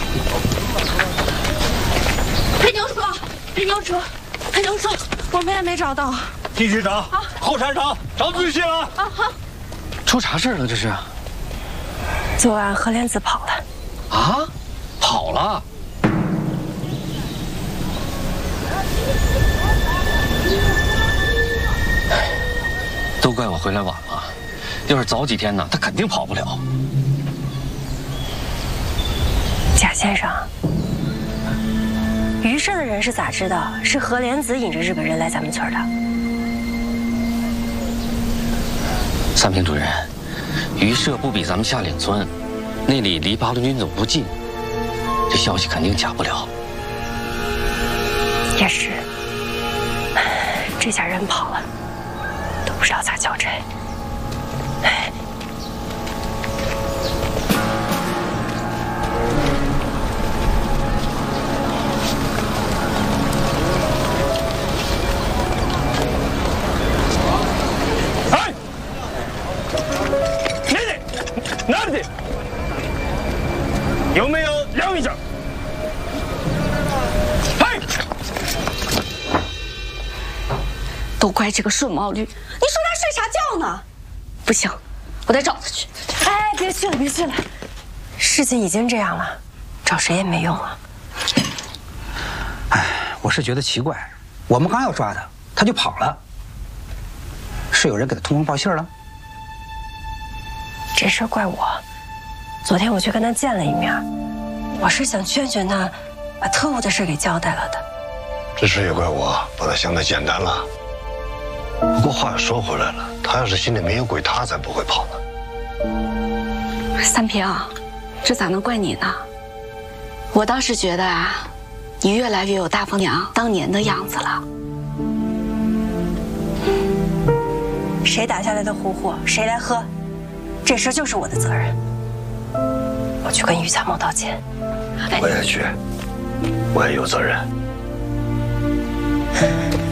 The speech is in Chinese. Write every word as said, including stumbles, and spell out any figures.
陪牛车，陪牛车，陪牛车，我们也没找到。 继续找，啊、后山找，找仔细了。 啊好。 出啥事了？这是？ 昨晚何莲子跑了。 啊？跑了？都怪我回来晚了，要是早几天呢，他肯定跑不了。 贾先生，余社的人是咋知道是何莲子引着日本人来咱们村的？ 三平主任，余社不比咱们下岭村，那里离八路军总部近，这消息肯定假不了。 也是，这下人跑了，都不知道咋交差。哎。 哪里？有没有量一下？嘿！ 都怪这个顺毛驴，你说他睡啥觉呢？不行，我得找他去。哎，别去了，别去了，事情已经这样了，找谁也没用啊。 哎，我是觉得奇怪，我们刚要抓他，他就跑了，是有人给他通风报信了？ 这事怪我，昨天我去跟他见了一面，我是想劝劝他，把特务的事给交代了的。 这事也怪我，把他想得简单了。不过话又说回来了，他要是心里没有鬼，他才不会跑呢。 三平，这咋能怪你呢？我倒是觉得啊，你越来越有大风娘当年的样子了。 谁打下来的胡货，谁来喝。这事就是我的责任，我去跟于参谋道歉。 我也去，我也有责任。